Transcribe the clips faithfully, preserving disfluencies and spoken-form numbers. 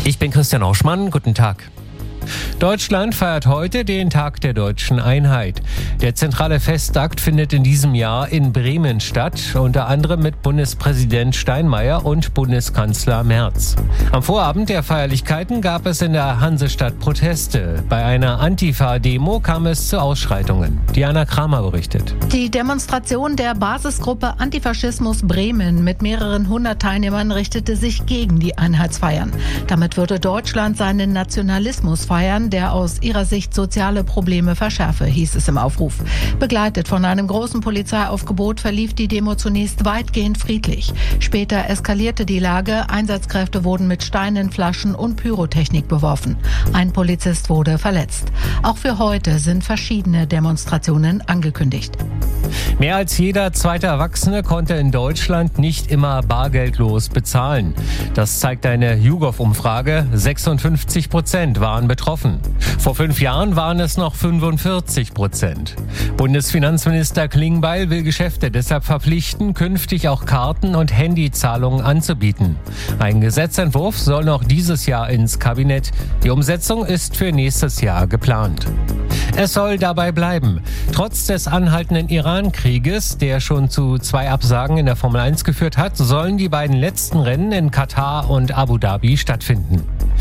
Ich bin Christian Oschmann. Guten Tag. Deutschland feiert heute den Tag der deutschen Einheit. Der zentrale Festakt findet in diesem Jahr in Bremen statt, unter anderem mit Bundespräsident Steinmeier und Bundeskanzler Merz. Am Vorabend der Feierlichkeiten gab es in der Hansestadt Proteste. Bei einer Antifa-Demo kam es zu Ausschreitungen. Diana Kramer berichtet. Die Demonstration der Basisgruppe Antifaschismus Bremen mit mehreren hundert Teilnehmern richtete sich gegen die Einheitsfeiern. Damit würde Deutschland seinen Nationalismus feiern, der aus ihrer Sicht soziale Probleme verschärfe, hieß es im Aufruf. Begleitet von einem großen Polizeiaufgebot verlief die Demo zunächst weitgehend friedlich. Später eskalierte die Lage, Einsatzkräfte wurden mit Steinen, Flaschen und Pyrotechnik beworfen. Ein Polizist wurde verletzt. Auch für heute sind verschiedene Demonstrationen angekündigt. Mehr als jeder zweite Erwachsene konnte in Deutschland nicht immer bargeldlos bezahlen. Das zeigt eine YouGov-Umfrage. sechsundfünfzig Prozent waren betroffen. Vor fünf Jahren waren es noch fünfundvierzig Prozent. Bundesfinanzminister Klingbeil will Geschäfte deshalb verpflichten, künftig auch Karten- und Handyzahlungen anzubieten. Ein Gesetzentwurf soll noch dieses Jahr ins Kabinett. Die Umsetzung ist für nächstes Jahr geplant. Es soll dabei bleiben. Trotz des anhaltenden Iran-Krieges, der schon zu zwei Absagen in der Formel eins geführt hat, sollen die beiden letzten Rennen in Katar und Abu Dhabi stattfinden.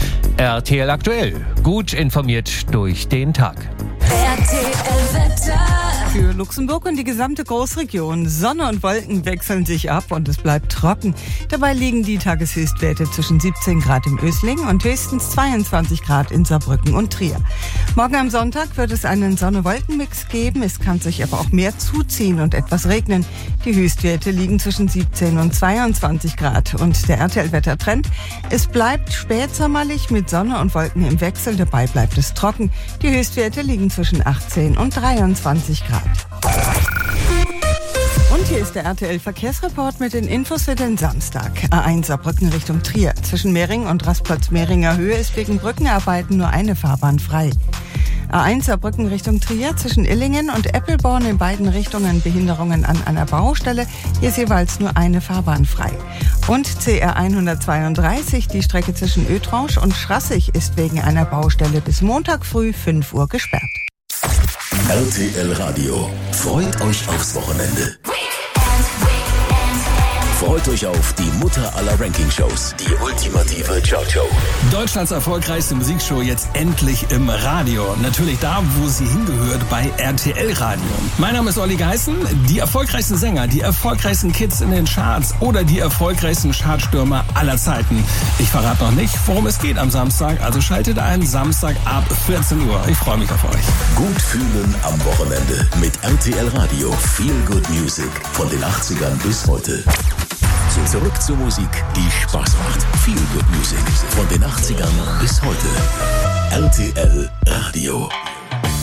R T L aktuell. Gut informiert durch den Tag. R T L-Wetter. Für Luxemburg und die gesamte Großregion. Sonne und Wolken wechseln sich ab und es bleibt trocken. Dabei liegen die Tageshöchstwerte zwischen siebzehn Grad im Ösling und höchstens zweiundzwanzig Grad in Saarbrücken und Trier. Morgen am Sonntag wird es einen Sonne-Wolken-Mix geben. Es kann sich aber auch mehr zuziehen und etwas regnen. Die Höchstwerte liegen zwischen siebzehn und zweiundzwanzig Grad. Und der R T L-Wettertrend: Es bleibt spätsommerlich mit Sonne und Wolken im Wechsel. Dabei bleibt es trocken. Die Höchstwerte liegen zwischen achtzehn und dreiundzwanzig Grad. Und hier ist der R T L-Verkehrsreport mit den Infos für den Samstag. A eins Saarbrücken Richtung Trier. Zwischen Mehring und Rastplatz-Mehringer Höhe ist wegen Brückenarbeiten nur eine Fahrbahn frei. A eins Saarbrücken Richtung Trier. Zwischen Illingen und Eppelborn in beiden Richtungen Behinderungen an einer Baustelle. Hier ist jeweils nur eine Fahrbahn frei. Und C R hundertzweiunddreißig, die Strecke zwischen Ötrange und Schrassig, ist wegen einer Baustelle bis Montag früh fünf Uhr gesperrt. R T L Radio. Freut euch aufs Wochenende. Freut euch auf die Mutter aller Ranking-Shows, die ultimative Chart-Show. Deutschlands erfolgreichste Musikshow jetzt endlich im Radio. Natürlich da, wo sie hingehört, bei R T L Radio. Mein Name ist Olli Geißen. Die erfolgreichsten Sänger, die erfolgreichsten Kids in den Charts oder die erfolgreichsten Chartstürmer aller Zeiten. Ich verrate noch nicht, worum es geht am Samstag, also schaltet ein, Samstag ab vierzehn Uhr. Ich freue mich auf euch. Gut fühlen am Wochenende mit R T L Radio. Feel Good Music von den achtzigern bis heute. Zurück zur Musik, die Spaß macht. Feel Good Music von den achtzigern bis heute. R T L Radio.